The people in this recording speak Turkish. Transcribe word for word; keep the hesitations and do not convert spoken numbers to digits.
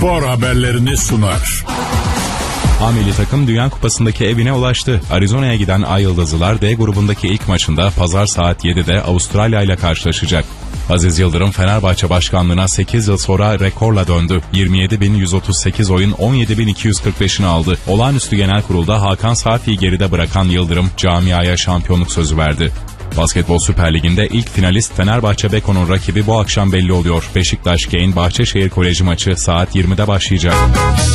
spor haberlerini sunar. A milli takım Dünya Kupası'ndaki evine ulaştı. Arizona'ya giden Ay Yıldızlılar D grubundaki ilk maçında pazar saat yedide Avustralya ile karşılaşacak. Aziz Yıldırım Fenerbahçe başkanlığına sekiz yıl sonra rekorla döndü. yirmi yedi bin yüz otuz sekiz oyun on yedi bin iki yüz kırk beşini aldı. Olağanüstü genel kurulda Hakan Safi'yi geride bırakan Yıldırım camiaya şampiyonluk sözü verdi. Basketbol Süper Ligi'nde ilk finalist Fenerbahçe Beko'nun rakibi bu akşam belli oluyor. Beşiktaş Kane Bahçeşehir Koleji maçı saat yirmide başlayacak.